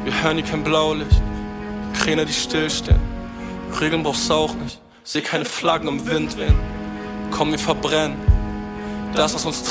Wir hören hier kein Blaulicht, Kräne, die stillstehen. Regeln brauchst auch nicht, seh keine Flaggen im Wind wehen. Komm, wir verbrennen das, was uns